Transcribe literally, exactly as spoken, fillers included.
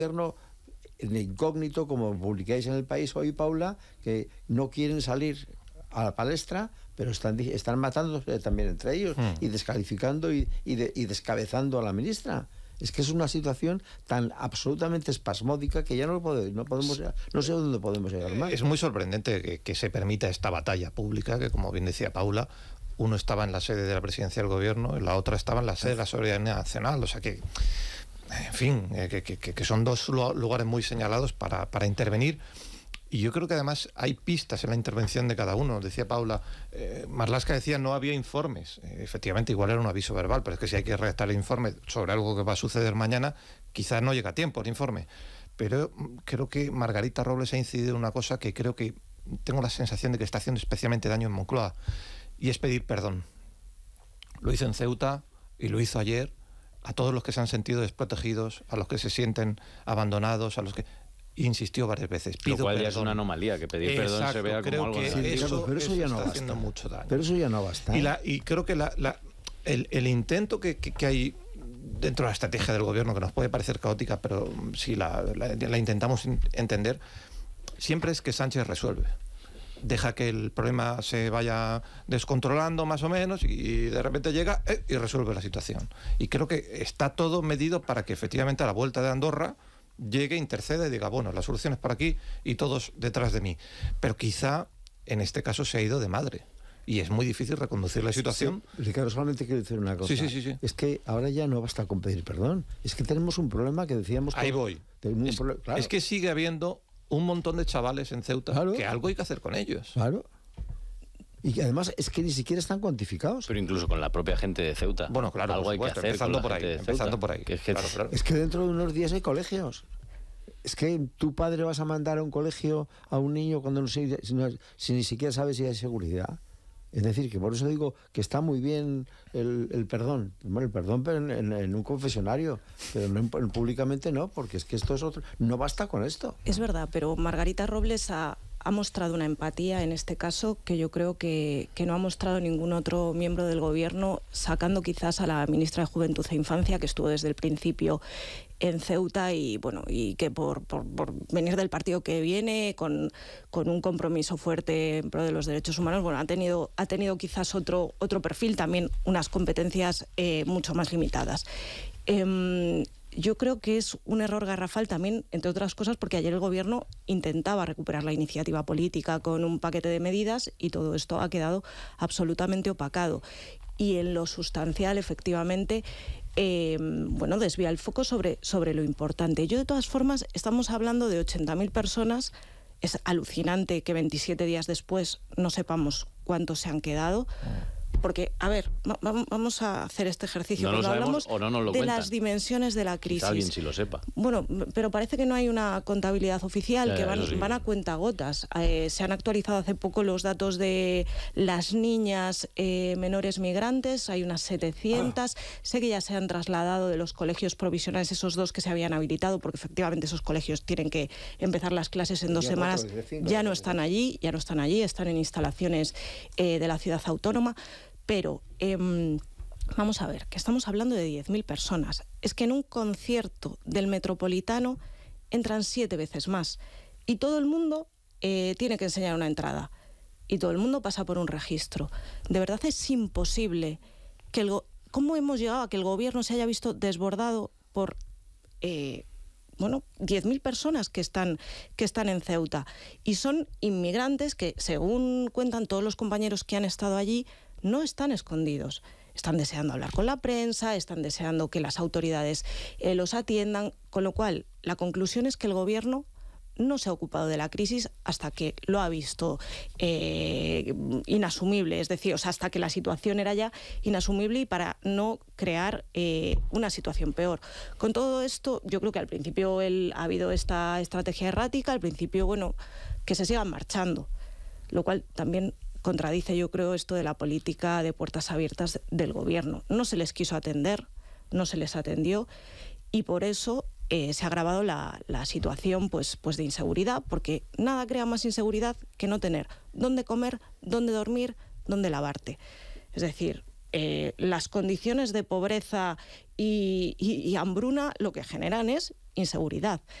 gobierno de incógnito, como publicáis en El País hoy, Paula, que no quieren salir a la palestra, pero están, están matándose también entre ellos mm. y descalificando y, y, de, y descabezando a la ministra. Es que es una situación tan absolutamente espasmódica que ya no, podemos, no podemos, no sé dónde podemos llegar más. Es muy sorprendente que, que se permita esta batalla pública, que como bien decía Paula, uno estaba en la sede de la presidencia del gobierno y la otra estaba en la sede de la Soberanía Nacional, o sea que, en fin, que, que, que son dos lugares muy señalados para, para intervenir. Y yo creo que además hay pistas en la intervención de cada uno. Decía Paula, eh, Marlaska decía no había informes. Eh, efectivamente, igual era un aviso verbal, pero es que si hay que redactar el informe sobre algo que va a suceder mañana, quizás no llega a tiempo el informe. Pero creo que Margarita Robles ha incidido en una cosa que creo que tengo la sensación de que está haciendo especialmente daño en Moncloa, y es pedir perdón. Lo hizo en Ceuta y lo hizo ayer a todos los que se han sentido desprotegidos, a los que se sienten abandonados, a los que... Insistió varias veces. Pido Lo cual perdón. ya es una anomalía, que pedir Exacto, perdón se vea como algo que de... eso, claro, pero eso, eso ya no está basta. haciendo mucho daño. Pero eso ya no basta. Y, la, y creo que la, la, el, el intento que, que, que hay dentro de la estrategia del gobierno, que nos puede parecer caótica, pero si la, la, la intentamos entender, siempre es que Sánchez resuelve. Deja que el problema se vaya descontrolando más o menos y de repente llega eh, y resuelve la situación. Y creo que está todo medido para que efectivamente a la vuelta de Andorra llegue, interceda y diga, bueno, la solución es por aquí y todos detrás de mí. Pero quizá en este caso se ha ido de madre y es muy difícil reconducir la situación. Sí, Ricardo, solamente quiero decir una cosa. Sí, sí, sí, sí. Es que ahora ya no basta con pedir perdón. Es que tenemos un problema que decíamos... Ahí voy. Es, claro. Es que sigue habiendo un montón de chavales en Ceuta, claro, que algo hay que hacer con ellos. Claro. Y que además es que ni siquiera están cuantificados. Pero incluso con la propia gente de Ceuta. Bueno, claro, algo hay que hacer empezando con la por ahí, empezando por ahí. Que es, que claro, claro. Es que dentro de unos días hay colegios. Es que tu padre vas a mandar a un colegio a un niño cuando no si, no, si ni siquiera sabes si hay seguridad. Es decir, que por eso digo que está muy bien el, el perdón. Bueno, el perdón pero en, en, en un confesionario, pero no en, en, públicamente no, porque es que esto es otro. No basta con esto. Es verdad, pero Margarita Robles ha, ha mostrado una empatía en este caso que yo creo que, que no ha mostrado ningún otro miembro del gobierno, sacando quizás a la ministra de Juventud e Infancia, que estuvo desde el principio en Ceuta y bueno y que por, por, por venir del partido que viene con, con un compromiso fuerte en pro de los derechos humanos, bueno, ha tenido, ha tenido quizás otro, otro perfil, también unas competencias eh, mucho más limitadas. Eh, yo creo que es un error garrafal también, entre otras cosas, porque ayer el gobierno intentaba recuperar la iniciativa política con un paquete de medidas y todo esto ha quedado absolutamente opacado. Y en lo sustancial, efectivamente, eh, bueno, desvía el foco sobre, sobre lo importante. Yo, de todas formas, estamos hablando de ochenta mil personas. Es alucinante que veintisiete días después no sepamos cuántos se han quedado. Porque, a ver, vamos a hacer este ejercicio. No lo Cuando sabemos hablamos o no nos lo de cuentan. las dimensiones de la crisis. Quizá alguien sí lo sepa. Bueno, pero parece que no hay una contabilidad oficial, ya, que van, sí. van a cuentagotas. Eh, se han actualizado hace poco los datos de las niñas eh, menores migrantes, hay unas setecientas. Ah. Sé que ya se han trasladado de los colegios provisionales esos dos que se habían habilitado, porque efectivamente esos colegios tienen que empezar las clases en dos ya semanas. Cinco, ya no están allí, ya no están allí, están en instalaciones eh, de la ciudad autónoma. Pero eh, vamos a ver, que estamos hablando de diez mil personas. Es que en un concierto del Metropolitano entran siete veces más. Y todo el mundo eh, tiene que enseñar una entrada. Y todo el mundo pasa por un registro. De verdad es imposible que el... Go- ¿Cómo hemos llegado a que el gobierno se haya visto desbordado por... Eh, bueno, diez mil personas que están, que están en Ceuta? Y son inmigrantes que, según cuentan todos los compañeros que han estado allí, no están escondidos. Están deseando hablar con la prensa, están deseando que las autoridades eh, los atiendan, con lo cual la conclusión es que el gobierno no se ha ocupado de la crisis hasta que lo ha visto eh, inasumible, es decir, o sea, hasta que la situación era ya inasumible y para no crear eh, una situación peor. Con todo esto, yo creo que al principio él, ha habido esta estrategia errática, al principio, bueno, que se sigan marchando, lo cual también contradice, yo creo, esto de la política de puertas abiertas del gobierno. No se les quiso atender, no se les atendió y por eso eh, se ha agravado la, la situación pues, pues de inseguridad, porque nada crea más inseguridad que no tener dónde comer, dónde dormir, dónde lavarte. Es decir, eh, las condiciones de pobreza y, y, y hambruna lo que generan es inseguridad.